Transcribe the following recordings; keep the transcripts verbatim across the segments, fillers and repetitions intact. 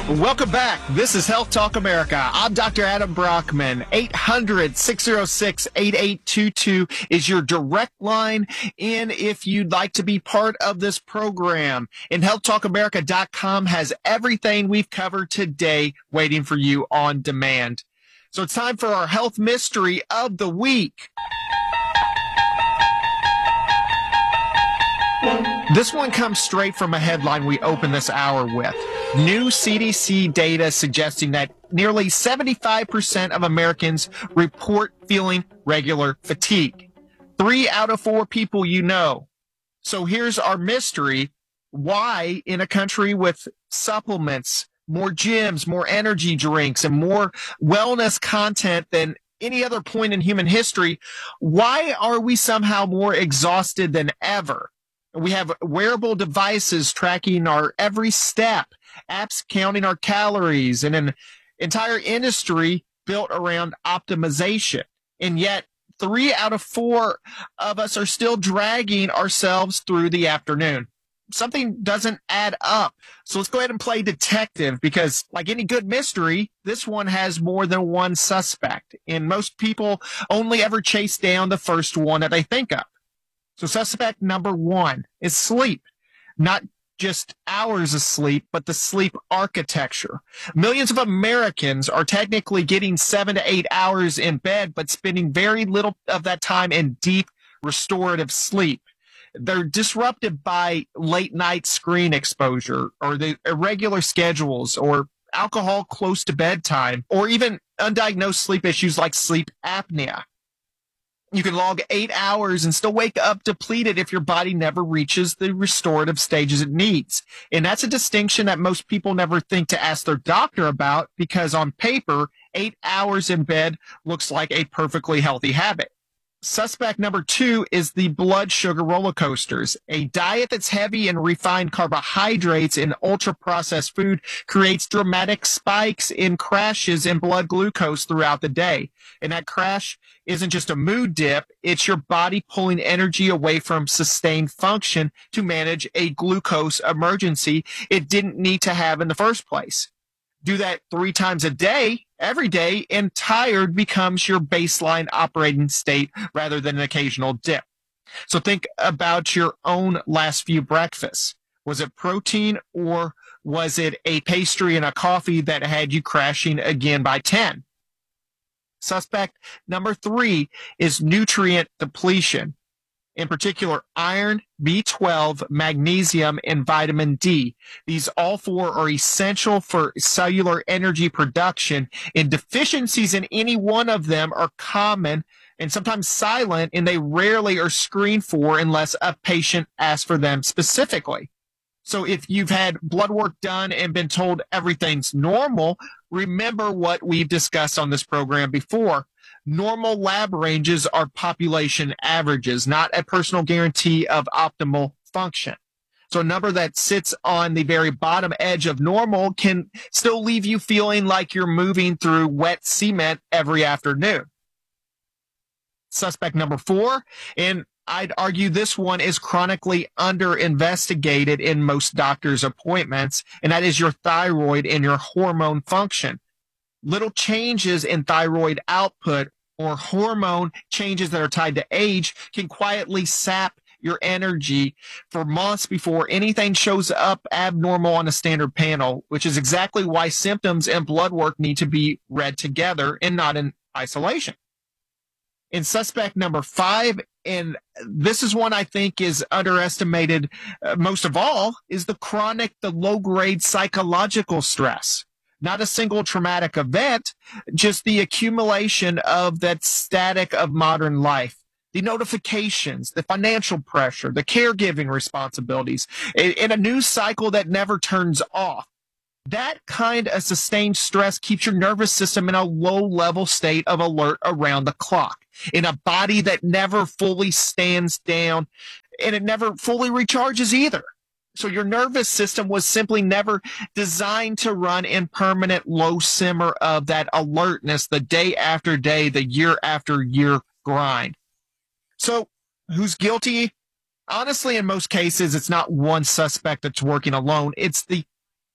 Welcome back. This is Health Talk America. I'm Doctor Adam Brockman. eight hundred, six oh six, eight eight two two is your direct line in if you'd like to be part of this program. And health talk america dot com has everything we've covered today waiting for you on demand. So it's time for our health mystery of the week. This one comes straight from a headline we open this hour with. New C D C data suggesting that nearly seventy-five percent of Americans report feeling regular fatigue. Three out of four people you know. So here's our mystery. Why, in a country with supplements, more gyms, more energy drinks, and more wellness content than any other point in human history, why are we somehow more exhausted than ever? We have wearable devices tracking our every step, apps counting our calories, and an entire industry built around optimization. And yet, three out of four of us are still dragging ourselves through the afternoon. Something doesn't add up. So let's go ahead and play detective because, like any good mystery, this one has more than one suspect. And most people only ever chase down the first one that they think of. So suspect number one is sleep, not just hours of sleep, but the sleep architecture. Millions of Americans are technically getting seven to eight hours in bed, but spending very little of that time in deep restorative sleep. They're disrupted by late night screen exposure or the irregular schedules or alcohol close to bedtime or even undiagnosed sleep issues like sleep apnea. You can log eight hours and still wake up depleted if your body never reaches the restorative stages it needs. And that's a distinction that most people never think to ask their doctor about because on paper, eight hours in bed looks like a perfectly healthy habit. Suspect number two is the blood sugar roller coasters. A diet that's heavy in refined carbohydrates and ultra-processed food creates dramatic spikes in crashes in blood glucose throughout the day. And that crash isn't just a mood dip, it's your body pulling energy away from sustained function to manage a glucose emergency it didn't need to have in the first place. Do that three times a day, every day, and tired becomes your baseline operating state rather than an occasional dip. So think about your own last few breakfasts. Was it protein or was it a pastry and a coffee that had you crashing again by ten? Suspect number three is nutrient depletion. In particular, iron, B twelve, magnesium, and vitamin D. These all four are essential for cellular energy production, and deficiencies in any one of them are common and sometimes silent, and they rarely are screened for unless a patient asks for them specifically. So if you've had blood work done and been told everything's normal, remember what we've discussed on this program before. Normal lab ranges are population averages, not a personal guarantee of optimal function. So a number that sits on the very bottom edge of normal can still leave you feeling like you're moving through wet cement every afternoon. Suspect number four, and I'd argue this one is chronically under-investigated in most doctors' appointments, and that is your thyroid and your hormone function. Little changes in thyroid output or hormone changes that are tied to age can quietly sap your energy for months before anything shows up abnormal on a standard panel, which is exactly why symptoms and blood work need to be read together and not in isolation. In suspect number five, and this is one I think is underestimated uh, most of all, is the chronic, the low-grade psychological stress. Not a single traumatic event, just the accumulation of that static of modern life. The notifications, the financial pressure, the caregiving responsibilities, in a news cycle that never turns off. That kind of sustained stress keeps your nervous system in a low-level state of alert around the clock, in a body that never fully stands down, and it never fully recharges either. So your nervous system was simply never designed to run in permanent low simmer of that alertness, the day after day, the year after year grind. So who's guilty? Honestly, in most cases, it's not one suspect that's working alone. It's the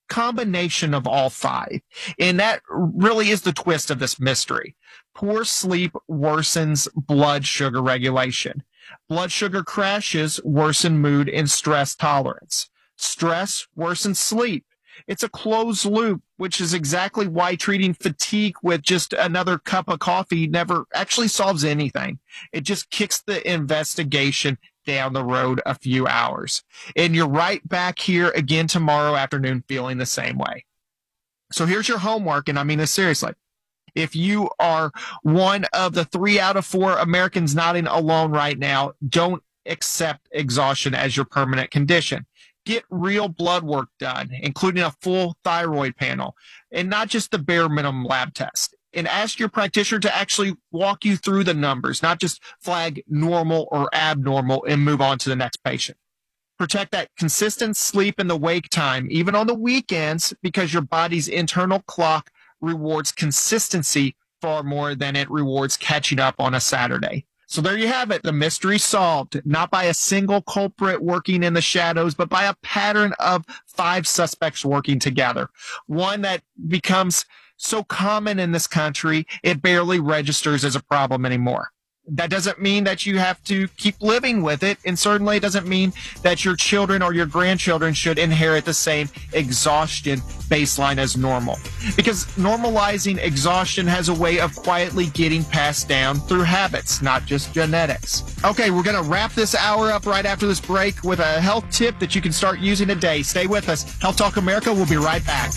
combination of all five. And that really is the twist of this mystery. Poor sleep worsens blood sugar regulation. Blood sugar crashes worsen mood and stress tolerance. Stress worsens sleep. It's a closed loop, which is exactly why treating fatigue with just another cup of coffee never actually solves anything. It just kicks the investigation down the road a few hours. And you're right back here again tomorrow afternoon feeling the same way. So here's your homework, and I mean this seriously. If you are one of the three out of four Americans nodding alone right now, don't accept exhaustion as your permanent condition. Get real blood work done, including a full thyroid panel, and not just the bare minimum lab test. And ask your practitioner to actually walk you through the numbers, not just flag normal or abnormal and move on to the next patient. Protect that consistent sleep and the wake time, even on the weekends, because your body's internal clock rewards consistency far more than it rewards catching up on a Saturday. So there you have it, the mystery solved, not by a single culprit working in the shadows, but by a pattern of five suspects working together. One that becomes so common in this country, it barely registers as a problem anymore. That doesn't mean that you have to keep living with it, and certainly it doesn't mean that your children or your grandchildren should inherit the same exhaustion baseline as normal. Because normalizing exhaustion has a way of quietly getting passed down through habits, not just genetics. Okay, we're going to wrap this hour up right after this break with a health tip that you can start using today. Stay with us. Health Talk America will be right back.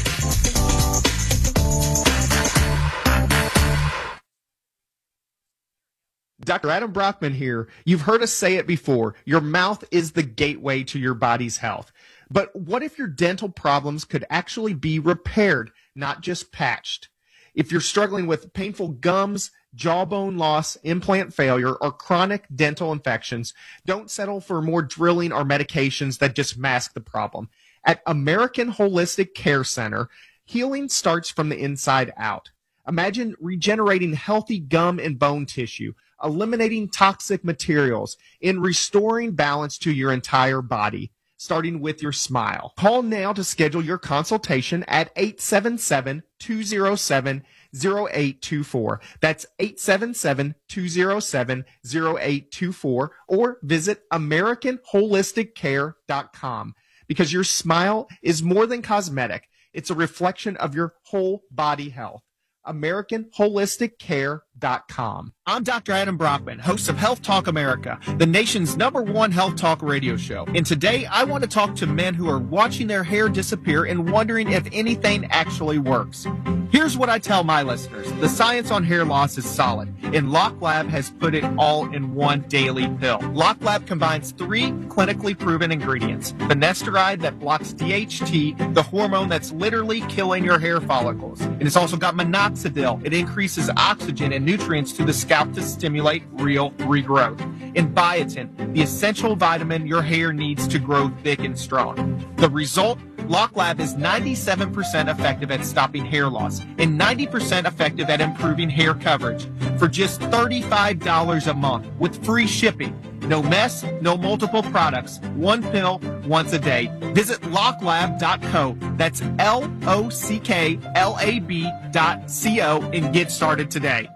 Doctor Adam Brockman here. You've heard us say it before. Your mouth is the gateway to your body's health. But what if your dental problems could actually be repaired, not just patched? If you're struggling with painful gums, jawbone loss, implant failure, or chronic dental infections, don't settle for more drilling or medications that just mask the problem. At American Holistic Care Center, healing starts from the inside out. Imagine regenerating healthy gum and bone tissue, eliminating toxic materials, and restoring balance to your entire body, starting with your smile. Call now to schedule your consultation at eight seven seven, two zero seven, zero eight two four. That's eight seven seven, two zero seven, zero eight two four, or visit American Holistic Care dot com, because your smile is more than cosmetic. It's a reflection of your whole body health. American Holistic Care dot com. I'm Doctor Adam Brockman, host of Health Talk America, the nation's number one health talk radio show. And today I want to talk to men who are watching their hair disappear and wondering if anything actually works. Here's what I tell my listeners. The science on hair loss is solid, and Lock Lab has put it all in one daily pill. Lock Lab combines three clinically proven ingredients. Finasteride that blocks D H T, the hormone that's literally killing your hair follicles. And it's also got minoxidil. It increases oxygen and nutrients to the scalp to stimulate real regrowth. And biotin, the essential vitamin your hair needs to grow thick and strong. The result? Lock Lab is ninety-seven percent effective at stopping hair loss and ninety percent effective at improving hair coverage for just thirty-five dollars a month with free shipping. No mess, no multiple products. One pill, once a day. Visit lock lab dot co. That's L O C K L A B dot C O and get started today.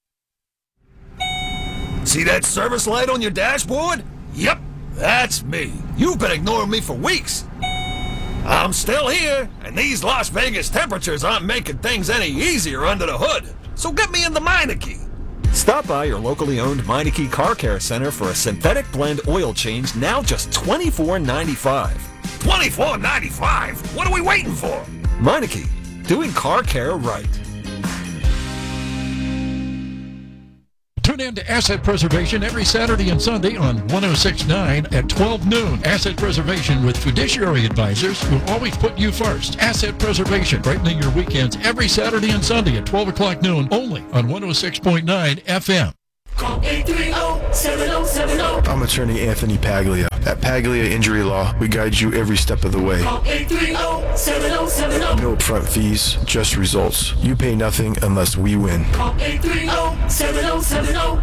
See that service light on your dashboard? Yep, that's me. You've been ignoring me for weeks. I'm still here, and these Las Vegas temperatures aren't making things any easier under the hood. So get me in the Meineke. Stop by your locally owned Meineke Car Care Center for a synthetic blend oil change, now just twenty-four ninety-five. twenty-four ninety-five? What are we waiting for? Meineke, doing car care right. Tune in to Asset Preservation every Saturday and Sunday on one oh six point nine at twelve noon. Asset Preservation with fiduciary advisors who always put you first. Asset Preservation, brightening your weekends every Saturday and Sunday at twelve o'clock noon, only on one oh six point nine F M. Call eight three zero, seven zero seven zero. I'm attorney Anthony Paglia. At Paglia Injury Law, we guide you every step of the way. Call eight three zero, seven zero seven zero. No upfront fees, just results. You pay nothing unless we win. Call eight three zero, seven zero seven zero.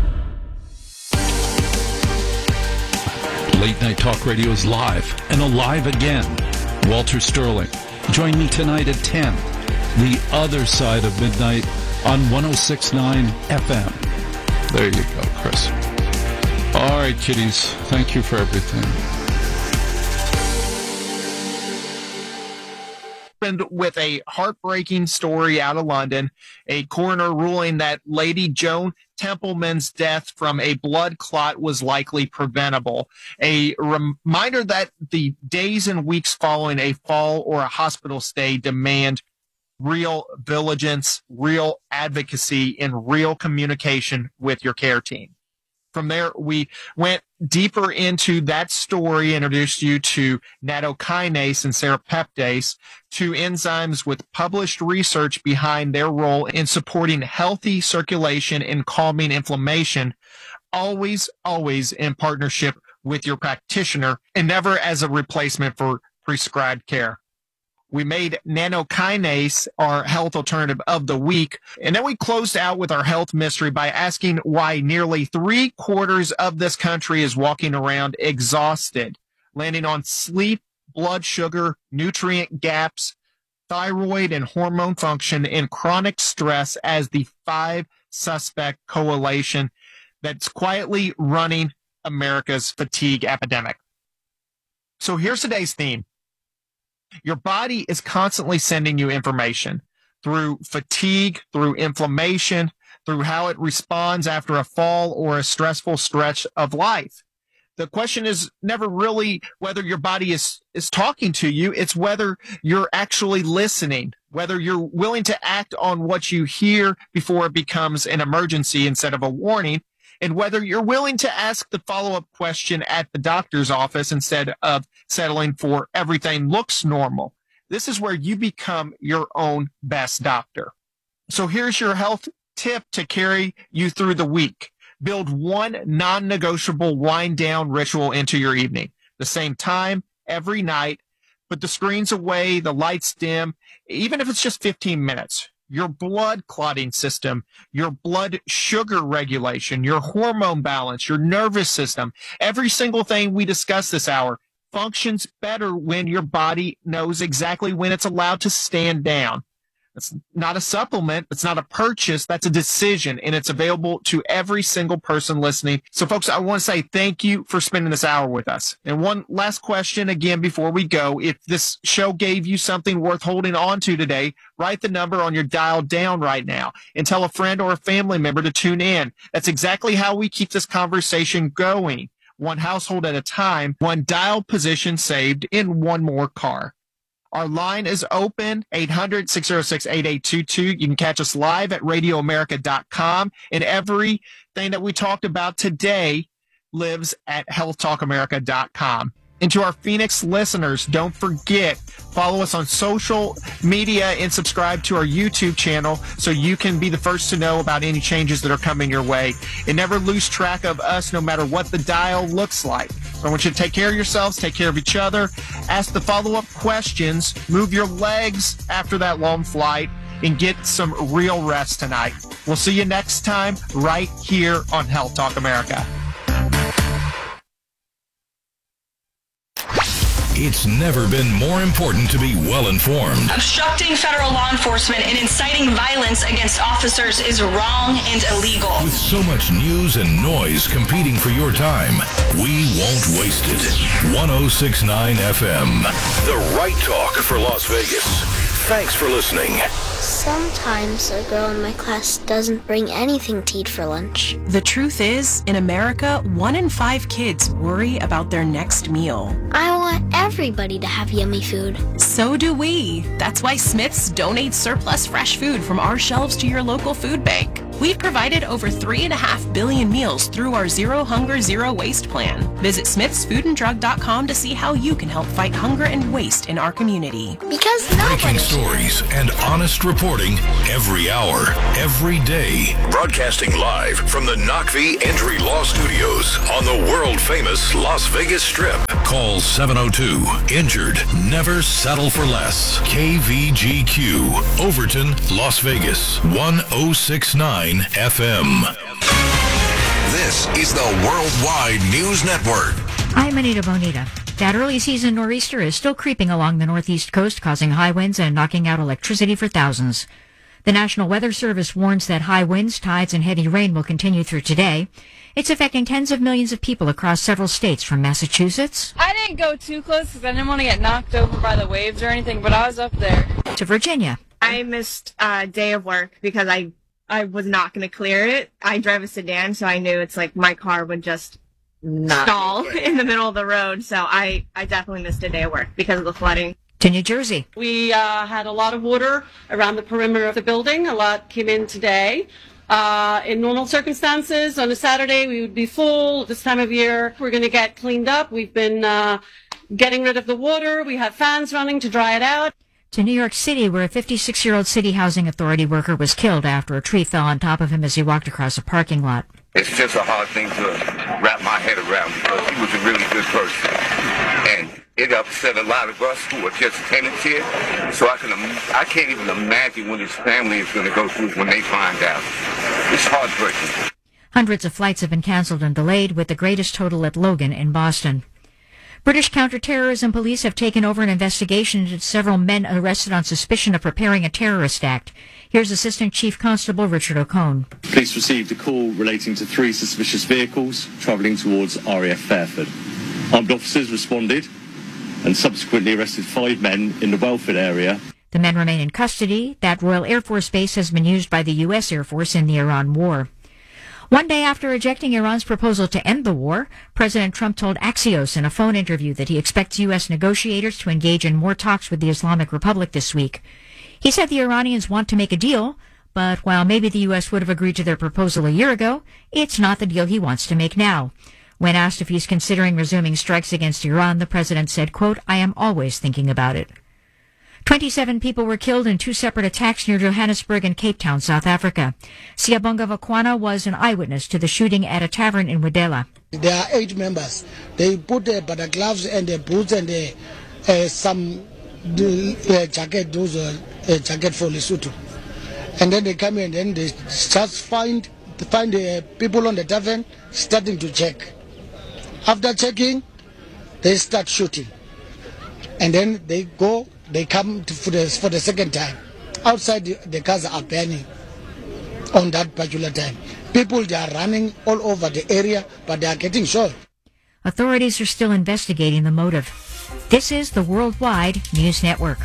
Late Night Talk Radio is live and alive again. Walter Sterling, Join me tonight at ten, the other side of midnight on one oh six point nine F M. There you go, Chris. All right, kiddies. Thank you for everything. With a heartbreaking story out of London, a coroner ruling that Lady Joan Templeman's death from a blood clot was likely preventable. A reminder that the days and weeks following a fall or a hospital stay demand real vigilance, real advocacy, and real communication with your care team. From there, we went deeper into that story, introduced you to nattokinase and serrapeptase, two enzymes with published research behind their role in supporting healthy circulation and calming inflammation, always, always in partnership with your practitioner and never as a replacement for prescribed care. We made nattokinase our health alternative of the week. And then we closed out with our health mystery by asking why nearly three quarters of this country is walking around exhausted, landing on sleep, blood sugar, nutrient gaps, thyroid and hormone function, and chronic stress as the five suspect correlation that's quietly running America's fatigue epidemic. So here's today's theme. Your body is constantly sending you information through fatigue, through inflammation, through how it responds after a fall or a stressful stretch of life. The question is never really whether your body is, is talking to you. It's whether you're actually listening, whether you're willing to act on what you hear before it becomes an emergency instead of a warning, and whether you're willing to ask the follow-up question at the doctor's office instead of settling for everything looks normal. This is where you become your own best doctor. So here's your health tip to carry you through the week. Build one non-negotiable wind-down ritual into your evening. The same time, every night. Put the screens away, the lights dim, even if it's just fifteen minutes. Your blood clotting system, your blood sugar regulation, your hormone balance, your nervous system, every single thing we discuss this hour functions better when your body knows exactly when it's allowed to stand down. It's not a supplement. It's not a purchase. That's a decision, and it's available to every single person listening. So, folks, I want to say thank you for spending this hour with us. And one last question, again, before we go. If this show gave you something worth holding on to today, write the number on your dial down right now and tell a friend or a family member to tune in. That's exactly how we keep this conversation going. One household at a time, one dial position saved in one more car. Our line is open, eight hundred, six oh six, eight eight two two. You can catch us live at radio america dot com. And everything that we talked about today lives at health talk america dot com. And to our Phoenix listeners, don't forget, follow us on social media and subscribe to our YouTube channel so you can be the first to know about any changes that are coming your way. And never lose track of us no matter what the dial looks like. So I want you to take care of yourselves, take care of each other, ask the follow-up questions, move your legs after that long flight, and get some real rest tonight. We'll see you next time right here on Health Talk America. It's never been more important to be well-informed. Obstructing federal law enforcement and inciting violence against officers is wrong and illegal. With so much news and noise competing for your time, we won't waste it. one oh six point nine F M, the right talk for Las Vegas. Thanks for listening. Sometimes a girl in my class doesn't bring anything to eat for lunch. The truth is, in America, one in five kids worry about their next meal. I want everybody to have yummy food. So do we. That's why Smith's donates surplus fresh food from our shelves to your local food bank. We've provided over three and a half billion meals through our Zero Hunger, Zero Waste plan. Visit smiths food and drug dot com to see how you can help fight hunger and waste in our community. Because breaking stories and honest reporting every hour, every day. Broadcasting live from the Knockvee Injury Law Studios on the world-famous Las Vegas Strip. Call seven oh two, injured, never settle for less. K V G Q, Overton, Las Vegas, one oh six point nine F M. This is the Worldwide News Network. I'm Anita Bonita. That early season nor'easter is still creeping along the northeast coast, causing high winds and knocking out electricity for thousands. The National Weather Service warns that high winds, tides, and heavy rain will continue through today. It's affecting tens of millions of people across several states, from Massachusetts I didn't go too close because I didn't want to get knocked over by the waves or anything, but I was up there. to Virginia. I missed a day of work because I I was not going to clear it. I drive a sedan, so I knew it's like my car would just Not. stall in the middle of the road. So I, I definitely missed a day of work because of the flooding. To New Jersey. We uh, had a lot of water around the perimeter of the building. A lot came in today. Uh, in normal circumstances, on a Saturday, we would be full. This time of year, we're going to get cleaned up. We've been uh, getting rid of the water. We have fans running to dry it out. To New York City, where a fifty-six-year-old city housing authority worker was killed after a tree fell on top of him as he walked across a parking lot. It's just a hard thing to wrap my head around because he was a really good person. And it upset a lot of us who are just tenants here. So I can, I can't even imagine what his family is going to go through when they find out. It's heartbreaking. Hundreds of flights have been canceled and delayed, with the greatest total at Logan in Boston. British counterterrorism police have taken over an investigation into several men arrested on suspicion of preparing a terrorist act. Here's Assistant Chief Constable Richard O'Cone. Police received a call relating to three suspicious vehicles travelling towards R A F Fairford. Armed officers responded and subsequently arrested five men in the Welford area. The men remain in custody. That Royal Air Force base has been used by the U S Air Force in the Iran war. One day after rejecting Iran's proposal to end the war, President Trump told Axios in a phone interview that he expects U S negotiators to engage in more talks with the Islamic Republic this week. He said the Iranians want to make a deal, but while maybe the U S would have agreed to their proposal a year ago, it's not the deal he wants to make now. When asked if he's considering resuming strikes against Iran, the president said, quote, "I am always thinking about it." twenty-seven people were killed in two separate attacks near Johannesburg and Cape Town, South Africa. Siyabonga Vakwana was an eyewitness to the shooting at a tavern in Wedela. There are eight members. They put the uh, gloves and the boots and the, uh, some uh, jacket, those uh, uh, jacket for Lesotho. And then they come in and then they just find, find the people on the tavern starting to check. After checking, they start shooting. And then they go, they come to, for, the, for the second time. Outside, the, the cars are burning on that particular time. People, they are running all over the area, but they are getting shot. Authorities are still investigating the motive. This is the Worldwide News Network.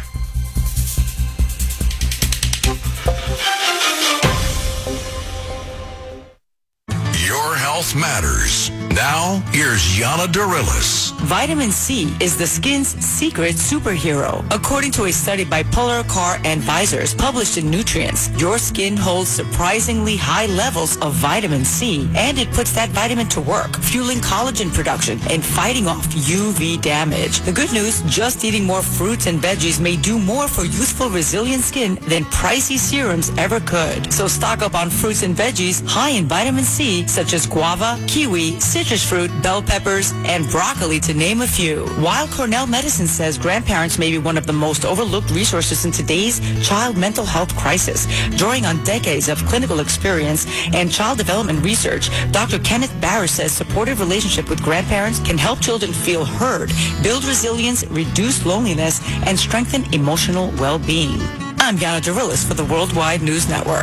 Your health matters. Now, here's Yana Darilis. Vitamin C is the skin's secret superhero. According to a study by Polar Car Advisors published in Nutrients, your skin holds surprisingly high levels of vitamin C, and it puts that vitamin to work, fueling collagen production and fighting off U V damage. The good news, just eating more fruits and veggies may do more for youthful, resilient skin than pricey serums ever could. So stock up on fruits and veggies high in vitamin C, such as guava, kiwi, citrus fruit, bell peppers, and broccoli, to name a few. While Cornell Medicine says grandparents may be one of the most overlooked resources in today's child mental health crisis, drawing on decades of clinical experience and child development research, Doctor Kenneth Barr says supportive relationship with grandparents can help children feel heard, build resilience, reduce loneliness, and strengthen emotional well-being. I'm Yana Darilis for the Worldwide News Network.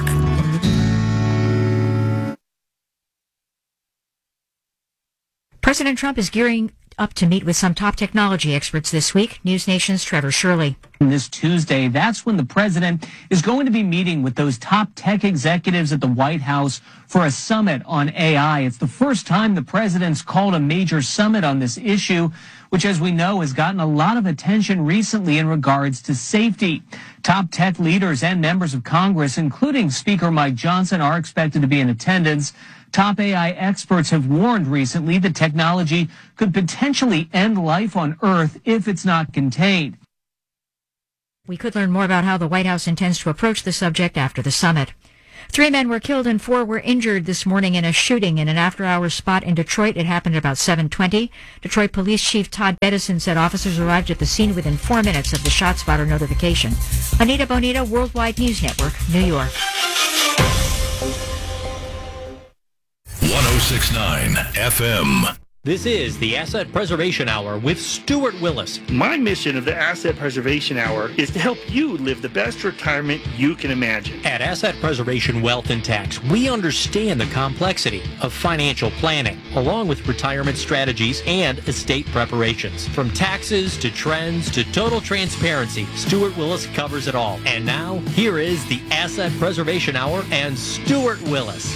President Trump is gearing up to meet with some top technology experts this week. News Nation's Trevor Shirley. This Tuesday, that's when the president is going to be meeting with those top tech executives at the White House for a summit on A I. It's the first time the president's called a major summit on this issue, which, as we know, has gotten a lot of attention recently in regards to safety. Top tech leaders and members of Congress, including Speaker Mike Johnson, are expected to be in attendance. Top A I experts have warned recently that technology could potentially end life on Earth if it's not contained. We could learn more about how the White House intends to approach the subject after the summit. Three men were killed and four were injured this morning in a shooting in an after-hours spot in Detroit. It happened at about seven twenty. Detroit Police Chief Todd Bedison said officers arrived at the scene within four minutes of the ShotSpotter notification. Anita Bonita, Worldwide News Network, New York. one oh six point nine F M. This is the Asset Preservation Hour with Stuart Willis. My mission of the Asset Preservation Hour is to help you live the best retirement you can imagine. At Asset Preservation Wealth and Tax, we understand the complexity of financial planning, along with retirement strategies and estate preparations. From taxes to trends to total transparency, Stuart Willis covers it all. And now, here is the Asset Preservation Hour and Stuart Willis.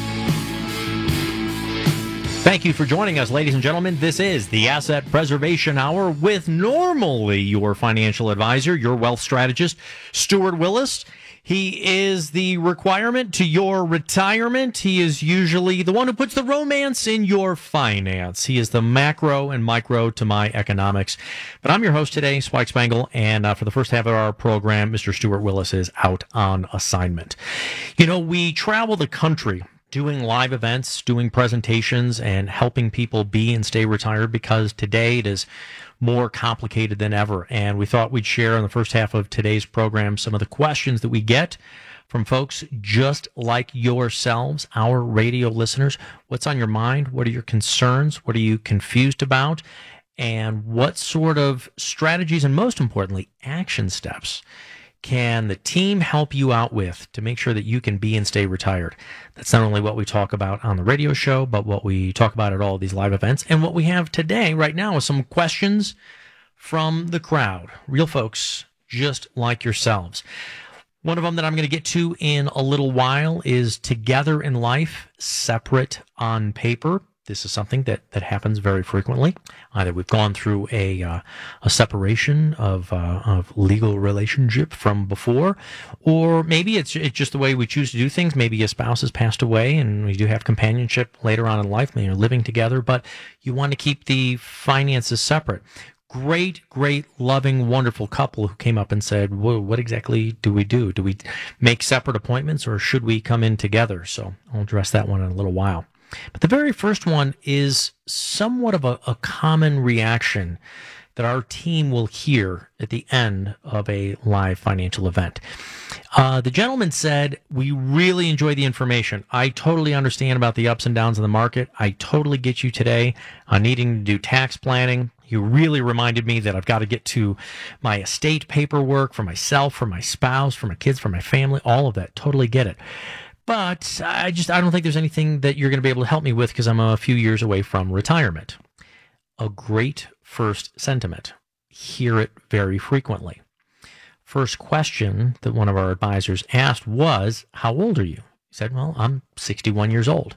Thank you for joining us, ladies and gentlemen. This is the Asset Preservation Hour with normally your financial advisor, your wealth strategist, Stuart Willis. He is the requirement to your retirement. He is usually the one who puts the romance in your finance. He is the macro and micro to my economics. But I'm your host today, Spike Spangle, and uh, for the first half of our program, Mister Stuart Willis is out on assignment. You know, we travel the country doing live events, doing presentations, and helping people be and stay retired because today it is more complicated than ever. And we thought we'd share in the first half of today's program some of the questions that we get from folks just like yourselves, our radio listeners. What's on your mind? What are your concerns? What are you confused about? And what sort of strategies and, most importantly, action steps can the team help you out with to make sure that you can be and stay retired? That's not only what we talk about on the radio show, but what we talk about at all of these live events. And what we have today, right now, is some questions from the crowd. Real folks just like yourselves. One of them that I'm going to get to in a little while is together in life, separate on paper. This is something that, that happens very frequently. Either we've gone through a uh, a separation of uh, of legal relationship from before, or maybe it's it's just the way we choose to do things. Maybe a spouse has passed away, and we do have companionship later on in life. Maybe you're living together, but you want to keep the finances separate. Great, great, loving, wonderful couple who came up and said, "Whoa, what exactly do we do? Do we make separate appointments, or should we come in together?" So I'll address that one in a little while. But the very first one is somewhat of a, a common reaction that our team will hear at the end of a live financial event. Uh, the gentleman said, "We really enjoy the information. I totally understand about the ups and downs of the market. I totally get you today on needing to do tax planning. You really reminded me that I've got to get to my estate paperwork for myself, for my spouse, for my kids, for my family, all of that. Totally get it. But I just I don't think there's anything that you're going to be able to help me with because I'm a few years away from retirement." A great first sentiment. Hear it very frequently. First question that one of our advisors asked was, "How old are you?" He said, "Well, I'm sixty-one years old."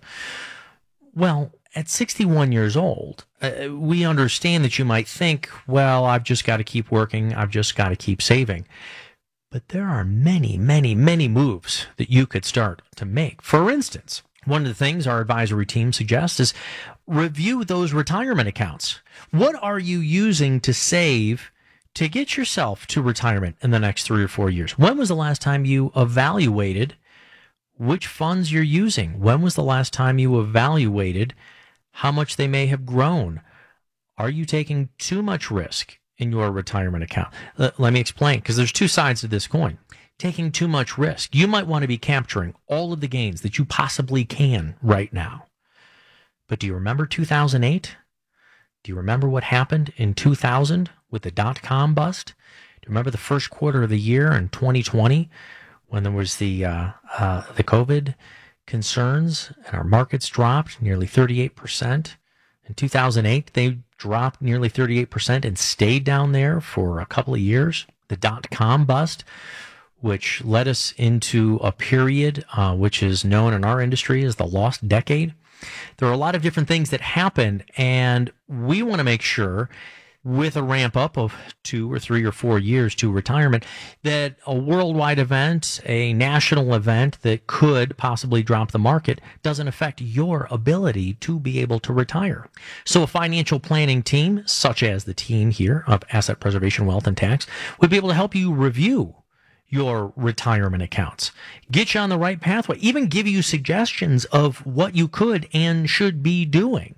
Well, at sixty-one years old, uh, we understand that you might think, well, I've just got to keep working. I've just got to keep saving. But there are many, many, many moves that you could start to make. For instance, one of the things our advisory team suggests is review those retirement accounts. What are you using to save to get yourself to retirement in the next three or four years? When was the last time you evaluated which funds you're using? When was the last time you evaluated how much they may have grown? Are you taking too much risk in your retirement account? Let, let me explain, because there's two sides to this coin. Taking too much risk. You might want to be capturing all of the gains that you possibly can right now. But do you remember two thousand eight? Do you remember what happened in two thousand with the dot-com bust? Do you remember the first quarter of the year in twenty twenty when there was the uh, uh, the COVID concerns and our markets dropped nearly thirty-eight percent? In two thousand eight, they dropped nearly thirty-eight percent and stayed down there for a couple of years. The dot-com bust, which led us into a period uh, which is known in our industry as the lost decade. There are a lot of different things that happened, and we want to make sure with a ramp up of two or three or four years to retirement, that a worldwide event, a national event that could possibly drop the market doesn't affect your ability to be able to retire. So a financial planning team, such as the team here of Asset Preservation Wealth and Tax, would be able to help you review your retirement accounts, get you on the right pathway, even give you suggestions of what you could and should be doing.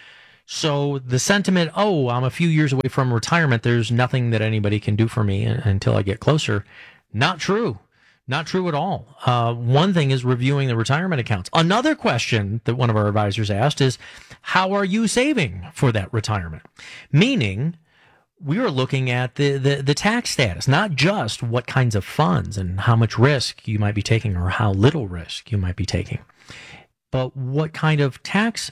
So the sentiment, oh, I'm a few years away from retirement, there's nothing that anybody can do for me until I get closer. Not true. Not true at all. Uh, one thing is reviewing the retirement accounts. Another question that one of our advisors asked is, how are you saving for that retirement? Meaning, we are looking at the, the, the tax status, not just what kinds of funds and how much risk you might be taking or how little risk you might be taking, but what kind of tax